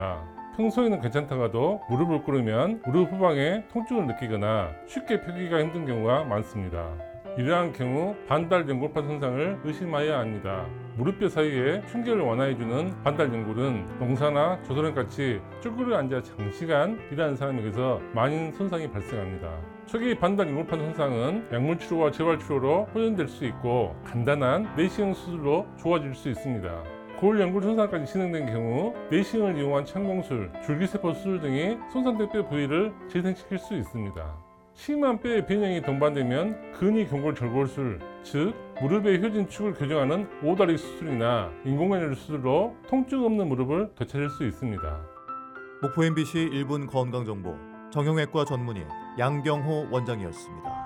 평소에는 괜찮다가도 무릎을 꿇으면 무릎 후방에 통증을 느끼거나 쉽게 펴기가 힘든 경우가 많습니다. 이러한 경우 반달 연골판 손상을 의심해야 합니다. 무릎뼈 사이에 충격을 완화해주는 반달 연골은 농사나 조선같이 쭈그려 앉아 장시간 일하는 사람에게서 많은 손상이 발생합니다. 초기 반달 연골판 손상은 약물 치료와 재활 치료로 호전될 수 있고 간단한 내시경 수술로 좋아질 수 있습니다. 고울 연골 손상까지 진행된 경우 내시경을 이용한 창공술, 줄기세포 수술 등이 손상된 뼈 부위를 재생시킬 수 있습니다. 심한 뼈의 변형이 동반되면 근위 경골 절골술, 즉 무릎의 효진축을 교정하는 오다리 수술이나 인공관절 수술로 통증 없는 무릎을 되찾을 수 있습니다. 목포 MBC 1분 건강정보 정형외과 전문의 양경호 원장이었습니다.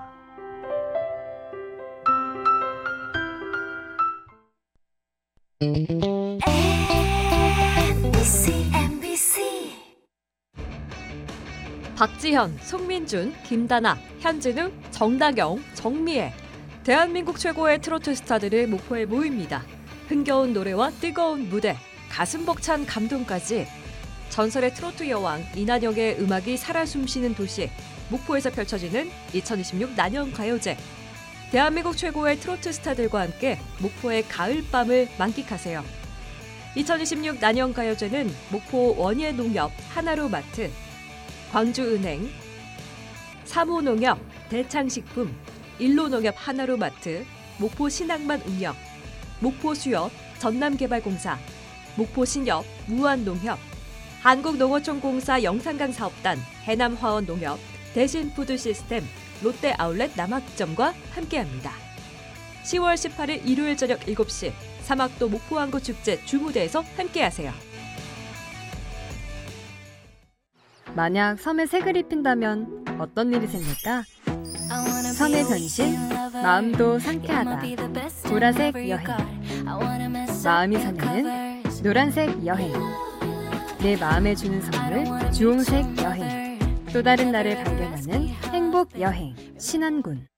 박지현, 송민준, 김다나, 현진우, 정다경, 정미애. 대한민국 최고의 트로트 스타들을 목포에 모입니다. 흥겨운 노래와 뜨거운 무대, 가슴 벅찬 감동까지 전설의 트로트 여왕 이난영의 음악이 살아 숨쉬는 도시 목포에서 펼쳐지는 2026 난영가요제. 대한민국 최고의 트로트 스타들과 함께 목포의 가을밤을 만끽하세요. 2026 난영가요제는 목포 원예농협 하나로마트, 광주은행, 사모농협, 대창식품, 일로농협 하나로마트, 목포신항만 운영, 목포수협, 전남개발공사, 목포신협, 무안농협, 한국농어촌공사 영산강사업단, 해남화원농협, 대신푸드시스템, 롯데아울렛 남학점과 함께합니다. 10월 18일 일요일 저녁 7시 사막도 목포항구축제 주무대에서 함께하세요. 만약 섬에 색을 입힌다면 어떤 일이 생길까? 섬의 변신, 마음도 상쾌하다. 보라색 여행. 마음이 설레는 노란색 여행. 내 마음에 주는 선물, 주홍색 여행. 또 다른 나를 발견하는 행복 여행. 신안군.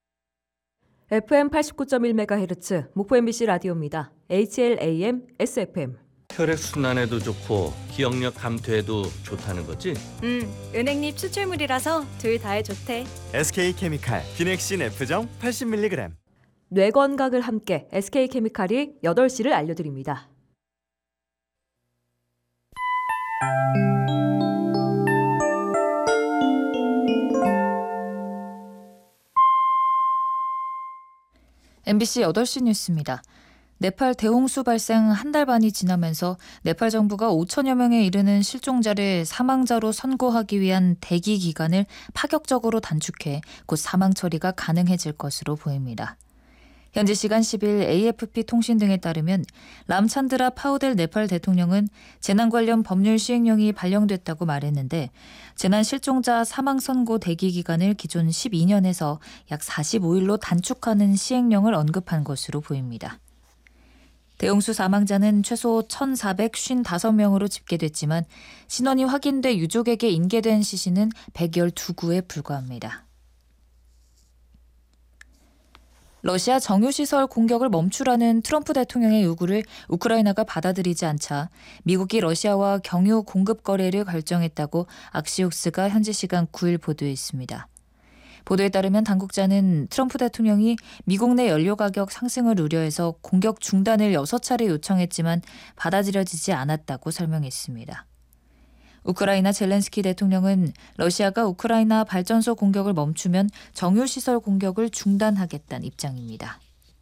FM 89.1MHz 목포 MBC 라디오입니다. HLAM SFM. 혈액순환에도 좋고 기억력 감퇴에도 좋다는 거지? 은행잎 추출물이라서 둘 다에 좋대. SK케미칼 비넥신 F정 80mg. 뇌 건강을 함께 SK케미칼이 8시를 알려드립니다. MBC 8시 뉴스입니다. 네팔 대홍수 발생 한 달 반이 지나면서 네팔 정부가 5천여 명에 이르는 실종자를 사망자로 선고하기 위한 대기 기간을 파격적으로 단축해 곧 사망 처리가 가능해질 것으로 보입니다. 현지 시간 10일 AFP 통신 등에 따르면 람찬드라 파우델 네팔 대통령은 재난 관련 법률 시행령이 발령됐다고 말했는데 재난 실종자 사망 선고 대기 기간을 기존 12년에서 약 45일로 단축하는 시행령을 언급한 것으로 보입니다. 대홍수 사망자는 최소 1,455명으로 집계됐지만 신원이 확인돼 유족에게 인계된 시신은 112구에 불과합니다. 러시아 정유시설 공격을 멈추라는 트럼프 대통령의 요구를 우크라이나가 받아들이지 않자 미국이 러시아와 경유 공급 거래를 결정했다고 악시옥스가 현지 시간 9일 보도했습니다. 보도에 따르면 당국자는 트럼프 대통령이 미국 내 연료 가격 상승을 우려해서 공격 중단을 6차례 요청했지만 받아들여지지 않았다고 설명했습니다. 우크라이나 젤렌스키 대통령은 러시아가 우크라이나 발전소 공격을 멈추면 정유시설 공격을 중단하겠다는 입장입니다.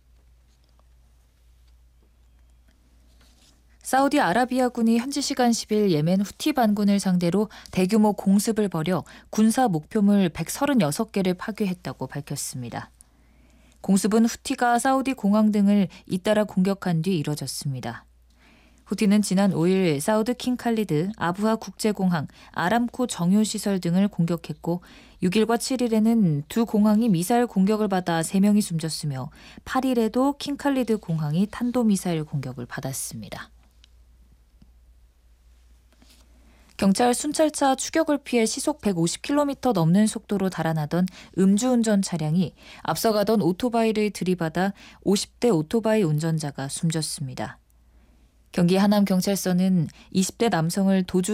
사우디아라비아군이 현지 시간 10일 예멘 후티 반군을 상대로 대규모 공습을 벌여 군사 목표물 136개를 파괴했다고 밝혔습니다. 공습은 후티가 사우디 공항 등을 잇따라 공격한 뒤 이뤄졌습니다. 후티는 지난 5일 사우드 킹 칼리드, 아부하 국제공항, 아람코 정유시설 등을 공격했고 6일과 7일에는 두 공항이 미사일 공격을 받아 3명이 숨졌으며 8일에도 킹 칼리드 공항이 탄도미사일 공격을 받았습니다. 경찰 순찰차 추격을 피해 시속 150km 넘는 속도로 달아나던 음주운전 차량이 앞서가던 오토바이를 들이받아 50대 오토바이 운전자가 숨졌습니다. 경기 하남경찰서는 20대 남성을 도주